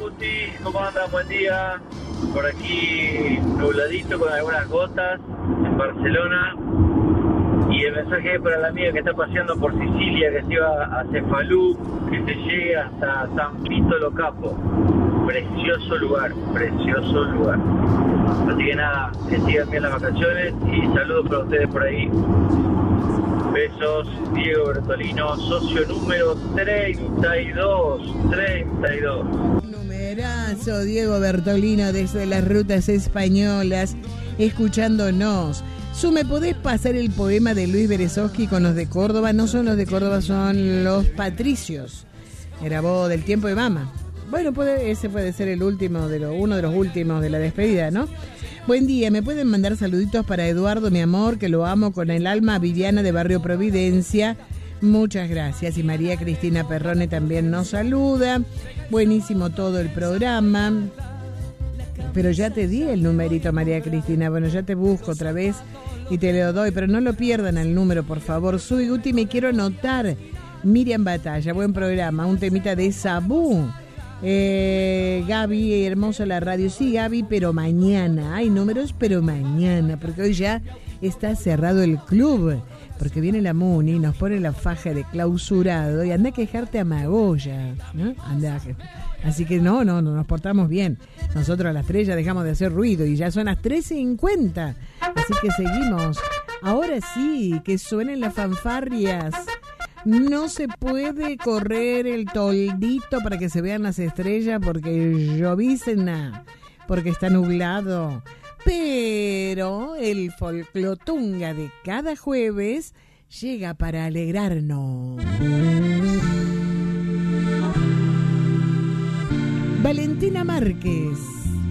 Guti, ¿cómo andan? Buen día. Por aquí nubladito con algunas gotas en Barcelona. Y el mensaje es para la amiga que está paseando por Sicilia, que se iba a Cefalú, que se llegue hasta San Vito Lo Capo. Precioso lugar, precioso lugar. Así que nada, que sigan bien las vacaciones y saludos para ustedes por ahí. Besos, Diego Bertolino, socio número 32. Numerazo, Diego Bertolino desde las rutas españolas, escuchándonos. ¿Me podés pasar el poema de Luis Berezovsky con los de Córdoba? No son los de Córdoba, son los Patricios. Grabó Del tiempo de Mama. Bueno, ese puede ser el último, uno de los últimos de la despedida, ¿no? Buen día, ¿me pueden mandar saluditos para Eduardo, mi amor, que lo amo con el alma? Viviana de Barrio Providencia. Muchas gracias. Y María Cristina Perrone también nos saluda. Buenísimo todo el programa. Pero ya te di el numerito, María Cristina. Bueno, ya te busco otra vez y te lo doy, pero no lo pierdan el número, por favor. Soy Guti, me quiero anotar. Miriam Batalla, buen programa. Un temita de Sabú. Gaby, hermosa la radio. Sí, Gaby, pero mañana. Hay números, pero mañana, porque hoy ya está cerrado el club. Porque viene la Muni, nos pone la faja de clausurado y anda a quejarte a Magoya, ¿no? Anda. Así que no, nos portamos bien. Nosotros a las 3 ya dejamos de hacer ruido y ya son las 3:50. Así que seguimos. Ahora sí, que suenen las fanfarrias. No se puede correr el toldito para que se vean las estrellas porque llovizna, porque está nublado. Pero el folclotunga de cada jueves llega para alegrarnos. Valentina Márquez.